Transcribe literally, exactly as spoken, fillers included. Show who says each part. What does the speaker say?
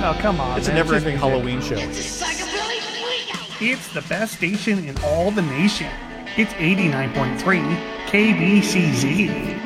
Speaker 1: Oh, come on.
Speaker 2: It's a
Speaker 1: man.
Speaker 2: never-ending
Speaker 1: Just-
Speaker 2: Halloween show.
Speaker 1: It's the best station in all the nation. It's eighty-nine point three K B C Z.